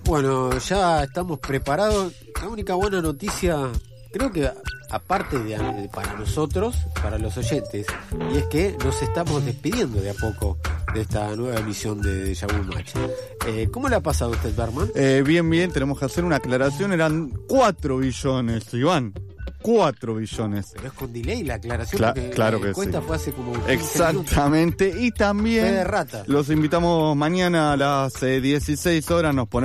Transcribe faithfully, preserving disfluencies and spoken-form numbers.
Bueno, ya estamos preparados. La única buena noticia, creo que aparte de, de para nosotros, para los oyentes, y es que nos estamos despidiendo de a poco de esta nueva emisión de Deja Vu Match. Eh, ¿Cómo le ha pasado a usted, Berman? Eh, bien, bien, tenemos que hacer una aclaración. Eran cuatro billones, Iván. Cuatro billones. Pero es con delay la aclaración, Cla- porque claro la que encuesta sí. fue hace como quince Exactamente. minutos. Y también Fe de rata. los invitamos mañana a las eh, dieciséis horas. Nos ponemos